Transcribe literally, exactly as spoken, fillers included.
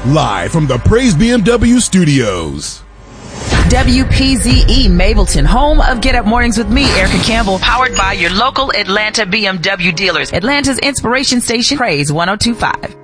live from the Praise B M W studios. W P Z E Mableton, home of Get Up Mornings with me, Erica Campbell, powered by your local Atlanta B M W dealers. Atlanta's inspiration station, Praise one oh two point five.